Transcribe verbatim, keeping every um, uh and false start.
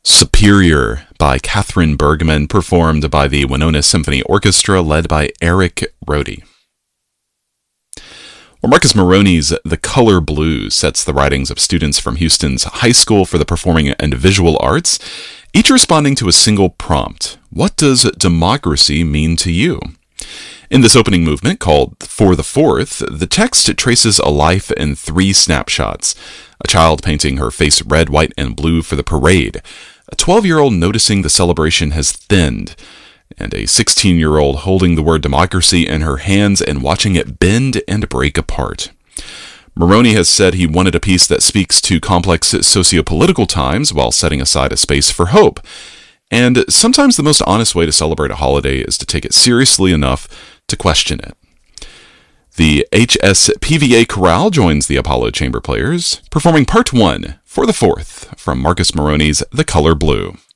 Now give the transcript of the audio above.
Superior by Catherine Bergman, performed by the Winona Symphony Orchestra, led by Eric Rohde. Well, Marcus Moroney's The Color Blue sets the writings of students from Houston's High School for the Performing and Visual Arts, each responding to a single prompt. What does democracy mean to you? In this opening movement, called For the Fourth, the text traces a life in three snapshots. A child painting her face red, white, and blue for the parade. A twelve-year-old noticing the celebration has thinned. And a sixteen-year-old holding the word democracy in her hands and watching it bend and break apart. Moroney has said he wanted a piece that speaks to complex socio-political times while setting aside a space for hope. And sometimes the most honest way to celebrate a holiday is to take it seriously enough to question it. The H S P V A Chorale joins the Apollo Chamber Players, performing Part one, For the Fourth, from Marcus Moroney's The Color Blue.